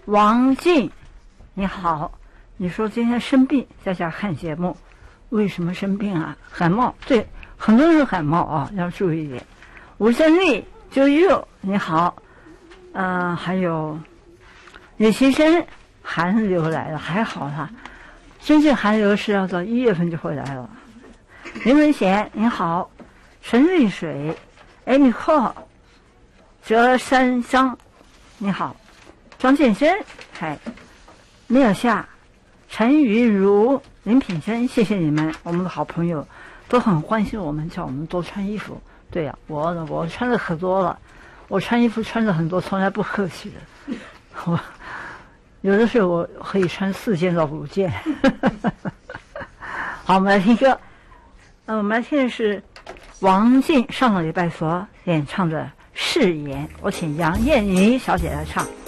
王静，你好，你说今天生病在家看节目，为什么生病啊？感冒，对，很多人感冒啊，要注意一点。吴振丽，96，你好，还有李其生，寒流来了，还好啦，真正寒流是要到1月份就会来了。林文贤，你好，陈丽水，Amy Cole，折山香，你好。张建生，嗨，米尔夏，陈瑜如，林品珍，谢谢你们，我们的好朋友都很关心我们，叫我们多穿衣服。对呀，我穿的可多了，我穿衣服穿的很多，从来不客气的。我有的时候我可以穿4件到5件。好，我们来听歌。我们来听的是王静上个礼拜所演唱的《誓言》，我请杨燕妮小姐来唱。